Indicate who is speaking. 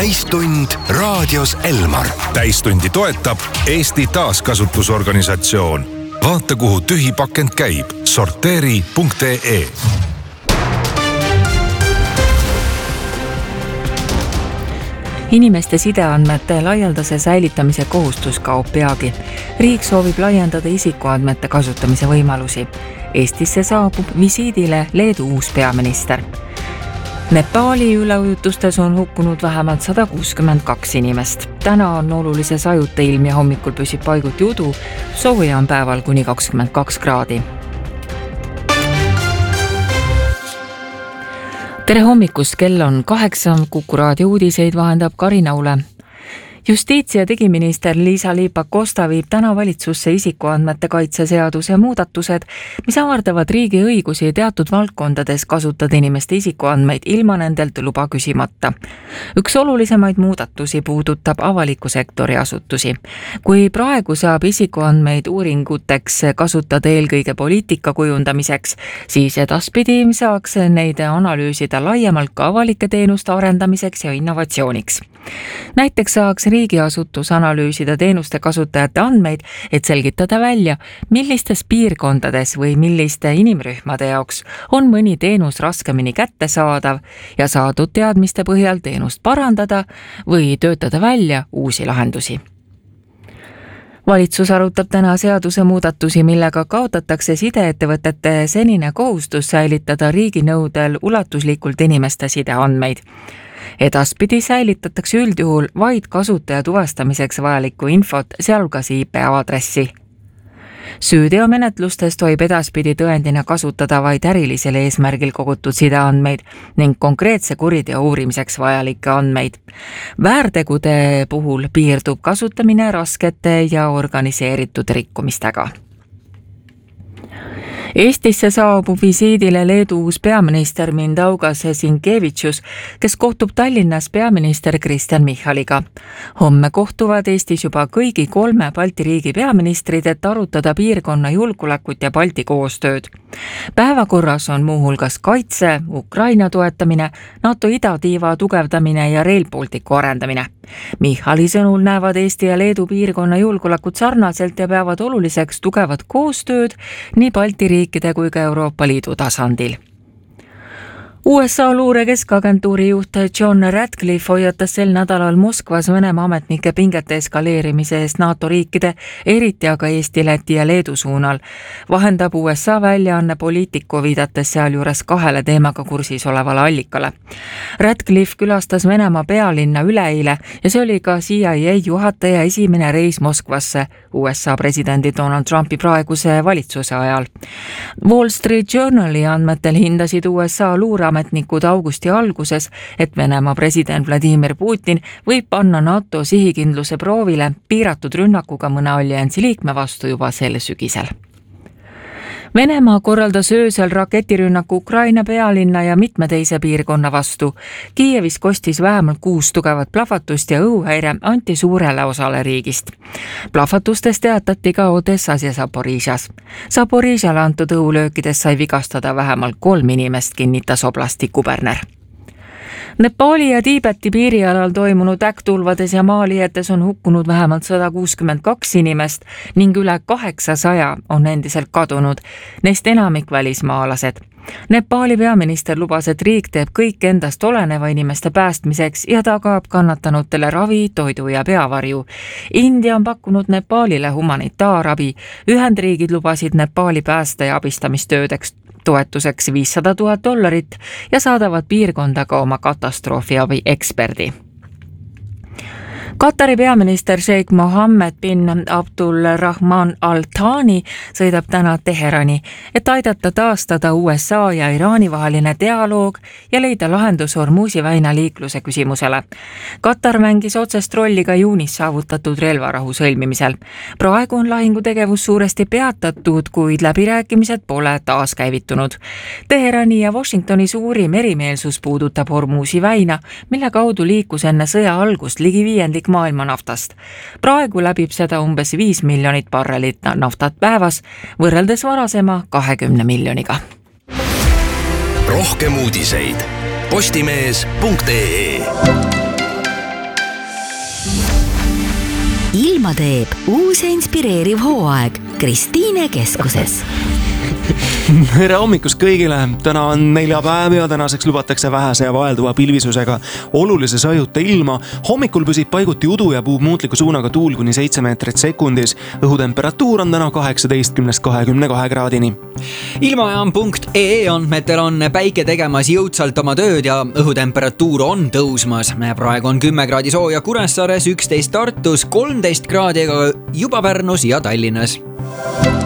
Speaker 1: täistund raadios Elmar. Täistundi toetab Eesti Taaskasutusorganisatsioon. Vaata, kuhu tühi pakend käib. Sorteeri.ee.
Speaker 2: Inimeste sideandmete laialdase säilitamise kohustus kaob peagi. Riik soovib laiendada isikuandmete kasutamise võimalusi. Eestisse saabub visiidile Leedu uus peaminister. Nepaali üleujutustes on hukkunud vähemalt 162 inimest. Täna on olulise sajuta ilm ja hommikul püsib paiguti udu. Sooja on päeval kuni 22 kraadi. Tere hommikust, kell on 8, Kuku raadio uudiseid vahendab Karina Ule. Justiits- ja digiminister Liisa-Ly Pakosta viib täna valitsusse isikuandmete kaitseseaduse muudatused, mis avardavad riigi õigusi teatud valdkondades kasutada inimeste isikuandmeid ilma nendelt luba küsimata. Üks olulisemaid muudatusi puudutab avaliku sektori asutusi. Kui praegu saab isikuandmeid uuringuteks kasutada eelkõige poliitika kujundamiseks, siis edaspidi saaks neid analüüsida laiemalt ka avalike teenuste arendamiseks ja innovatsiooniks. Näiteks saaks riigiasutus analüüsida teenuste kasutajate andmeid, et selgitada välja, millistes piirkondades või milliste inimrühmade jaoks on mõni teenus raskemini kättesaadav ja saadud teadmiste põhjal teenust parandada või töötada välja uusi lahendusi. Valitsus arutab täna seaduse muudatusi, millega kaotatakse sideettevõtete senine kohustus säilitada riigi nõudel ulatuslikult inimeste sideandmeid. Edaspidi säilitatakse üldjuhul vaid kasutaja tuvastamiseks vajalikku infot, sealhulgas IP-aadressi. Süüteomenetlustest tohib edaspidi tõendina kasutada vaid ärilisel eesmärgil kogutud sideandmeid ning konkreetse kuriteo uurimiseks vajalikke andmeid. Väärtegude puhul piirdub kasutamine raskete ja organiseeritud rikkumistega. Eestisse saabub visiidile Leedu uus peaminister Mindaugas Sinkevicius, kes kohtub Tallinnas peaminister Kristen Michaliga. Homme kohtuvad Eestis juba kõigi 3 Balti riigi peaministrid, et arutada piirkonna julgeolekut ja Balti koostööd. Päevakorras on muuhulgas kaitse, Ukraina toetamine, NATO idatiiva tugevdamine ja Rail Balticu arendamine. Michali sõnul näevad Eesti ja Leedu piirkonna julgeolekut sarnaselt ja peavad oluliseks tugevat koostööd nii Balti riikide kui ka Euroopa Liidu tasandil. USA luure keskagentuuri juht John Ratcliffe hoiatas sel nädalal Moskvas Venemaa ametnike pingete eskaleerimise eest NATO riikide, eriti aga Eesti, Läti ja Leedu suunal. Vahendab USA väljaanne Politico, viidates sealjuures 2 teemaga kursis olevale allikale. Ratcliffe külastas Venemaa pealinna üleeile ja see oli ka CIA juhataja esimene reis Moskvasse USA presidendi Donald Trumpi praeguse valitsuse ajal. Wall Street Journali andmetel hindasid USA luureametnikud augusti alguses, et Venemaa president Vladimir Putin võib panna NATO sihikindluse proovile piiratud rünnakuga mõne alliansi liikme vastu juba sel sügisel. Venemaa korraldas öösel raketirünnaku Ukraina pealinna ja mitme teise piirkonna vastu. Kiievis kostis vähemalt 6 tugevat plahvatust ja õhuhäire anti suurele osale riigist. Plahvatustest teatati ka Odessas ja Zaporižas. Zaporižale antud õhulöökides sai vigastada vähemalt 3 inimest, kinnitas oblasti kuberner. Nepaali ja Tiibeti piirialal toimunud äkktulvades ja maalihetes on hukkunud vähemalt 162 inimest ning üle 800 on endiselt kadunud, neist enamik välismaalased. Nepaali peaminister lubas, et riik teeb kõik endast oleneva inimeste päästmiseks ja tagab kannatanutele ravi, toidu ja peavarju. India on pakkunud Nepaalile humanitaarabi. Ühendriigid lubasid Nepaali pääste- ja abistamistöödeks toetuseks $500,000 ja saadavad piirkonda ka oma katastroofiabi eksperdi. Katari peaminister Sheikh Mohammed bin Abdulrahman Al Thani sõidab täna Teherani, et aidata taastada USA ja Iraani vaheline dialoog ja leida lahendus Hormuzi väina liikluse küsimusele. Katar mängis otsest rolli ka juunis saavutatud relvarahu sõlmimisel. Praegu on lahingutegevus suuresti peatatud, kuid läbirääkimised pole taaskäivitunud. Teherani ja Washingtoni suurim erimeelsus puudutab Hormuzi väina, mille kaudu liikus enne sõja algust ligi 1/5 maailma naftast. Praegu läbib seda umbes 5 miljonit barrelit naftat päevas, võrreldes varasema 20 miljoniga.
Speaker 1: Rohkem uudiseid postimees.ee.
Speaker 3: Ilma teeb uus ja inspireeriv hooaeg Kristiine keskuses.
Speaker 4: Tere hommikust kõigile! Täna on neljapäev ja tänaseks lubatakse vähese ja vaelduva pilvisusega olulise sajuta ilma. Hommikul püsib paiguti udu ja puhub muutliku suunaga tuul kuni 7 meetrit sekundis. Õhutemperatuur on täna 18–22 kraadini.
Speaker 5: Ilmajaam.ee andmetel on päike tegemas jõudsalt oma tööd ja õhutemperatuur on tõusmas. Praegu on 10 kraadi sooja Kuressaares, 11 Tartus, 13 kraadi juba Pärnus ja Tallinnas.